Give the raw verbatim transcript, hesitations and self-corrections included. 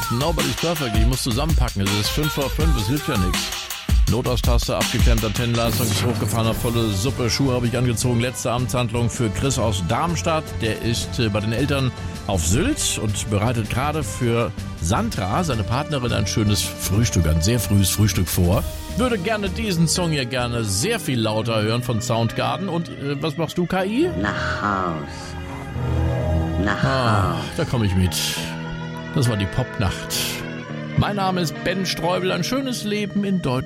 Nobody's Perfect. Ich muss zusammenpacken. Es ist fünf vor fünf, es hilft ja nichts. Notaustaste, abgeklemmte Antennenleistung, ist hochgefahren, volle Suppe, Schuhe habe ich angezogen. Letzte Amtshandlung für Chris aus Darmstadt. Der ist äh, bei den Eltern auf Sylt und bereitet gerade für Sandra, seine Partnerin, ein schönes Frühstück, ein sehr frühes Frühstück vor. Würde gerne diesen Song hier gerne sehr viel lauter hören von Soundgarden. Und äh, was machst du, K I? Nach Haus. Nach Ah, Haus. da komme ich mit. Das war die Popnacht. Mein Name ist Ben Streubel. Ein schönes Leben in Deutschland.